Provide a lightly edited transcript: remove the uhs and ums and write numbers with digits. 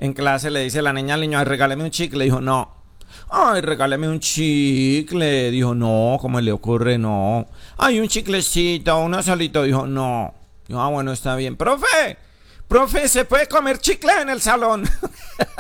en clase le dice la niña al niño, ay, regáleme un chicle. Dijo, no. Ay, regáleme un chicle. Dijo, no, ¿cómo le ocurre? No. Ay, un chiclecito, una solito. Dijo, no. Dijo, ah, bueno, está bien. Profe, ¿se puede comer chicle en el salón?